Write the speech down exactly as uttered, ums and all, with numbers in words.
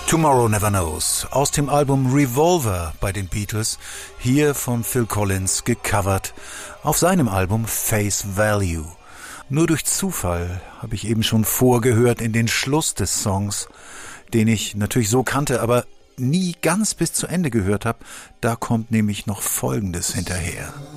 Tomorrow Never Knows aus dem Album Revolver bei den Beatles, hier von Phil Collins gecovert auf seinem Album Face Value. Nur durch Zufall habe ich eben schon vorgehört in den Schluss des Songs, den ich natürlich so kannte, aber nie ganz bis zu Ende gehört habe. Da kommt nämlich noch Folgendes hinterher.